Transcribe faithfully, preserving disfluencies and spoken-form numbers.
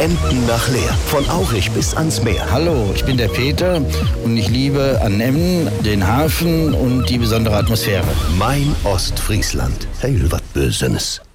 Emden nach Leer. Von Aurich bis ans Meer. Hallo, ich bin der Peter und ich liebe an Emden den Hafen und die besondere Atmosphäre. Mein Ostfriesland. Heil wat Bösenes.